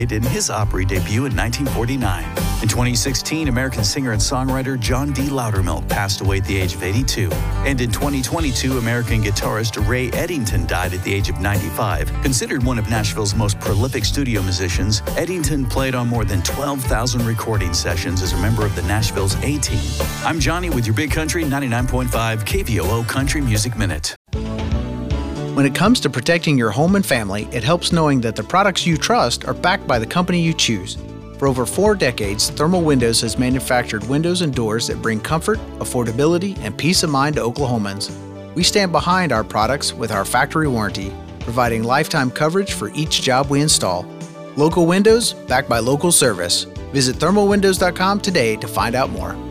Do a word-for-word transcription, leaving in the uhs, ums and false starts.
in his Opry debut in nineteen forty-nine. In twenty sixteen, American singer and songwriter John D. Loudermilk passed away at the age of eighty-two. And in twenty twenty-two, American guitarist Ray Eddington died at the age of ninety-five. Considered one of Nashville's most prolific studio musicians, Eddington played on more than twelve thousand recording sessions as a member of the Nashville's A-Team. I'm Johnny with your Big Country ninety-nine point five K V O O Country Music Minute. When it comes to protecting your home and family, it helps knowing that the products you trust are backed by the company you choose. For over four decades, Thermal Windows has manufactured windows and doors that bring comfort, affordability, and peace of mind to Oklahomans. We stand behind our products with our factory warranty, providing lifetime coverage for each job we install. Local windows, backed by local service. Visit thermal windows dot com today to find out more.